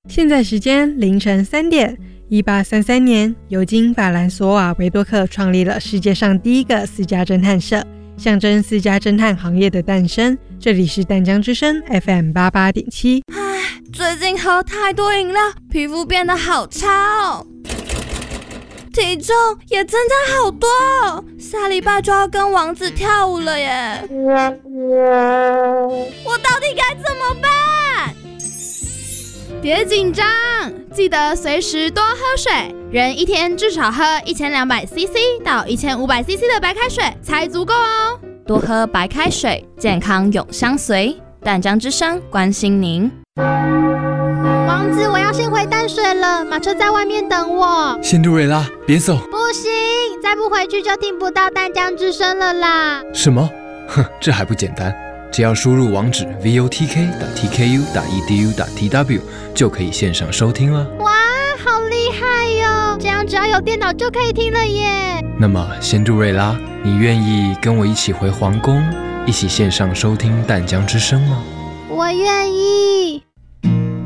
现在时间凌晨3点。1833年，尤金·法兰索瓦·维多克创立了世界上第一个私家侦探社，象征私家侦探行业的诞生。这里是淡江之声 FM88.7。 最近喝太多饮料，皮肤变得好差哦，体重也增加好多哦，下礼拜就要跟王子跳舞了耶！我到底该怎么办？ 别紧张，记得随时多喝水，人一天至少喝1200cc 到1500cc 的白开水才足够哦。 多喝白开水，健康永相随。淡江之声关心您。 王子，我要先回淡水了，马车在外面等我。 仙杜瑞拉，别走！ 不行，再不回去就听不到淡江之声了啦。 什么？哼，这还不简单，只要输入网址 votk.tku.edu.tw 就可以线上收听了。 哇，好厉害哟！这样只要有电脑就可以听了耶。 那么，仙杜瑞拉，你愿意跟我一起回皇宫，一起线上收听淡江之声吗？ 我愿意。